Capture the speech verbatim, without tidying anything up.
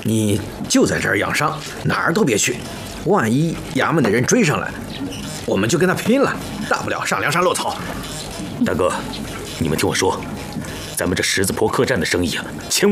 你就在这儿养伤，哪儿都别去。万一衙门的人追上来，我们就跟他拼了，大不了上梁山落草。 大哥，你们听我说，咱们这十字坡客栈的生意啊，千